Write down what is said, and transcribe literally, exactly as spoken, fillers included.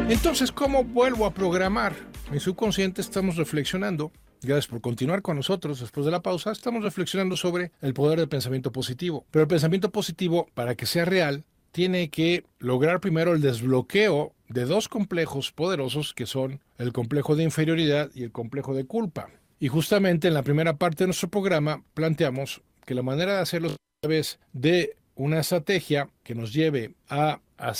Entonces, ¿cómo vuelvo a programar? Mi subconsciente estamos reflexionando. Gracias por continuar con nosotros después de la pausa. Estamos reflexionando sobre el poder del pensamiento positivo. Pero el pensamiento positivo, para que sea real, tiene que lograr primero el desbloqueo de dos complejos poderosos que son el complejo de inferioridad y el complejo de culpa. Y justamente en la primera parte de nuestro programa planteamos que la manera de hacerlo es a través de una estrategia que nos lleve a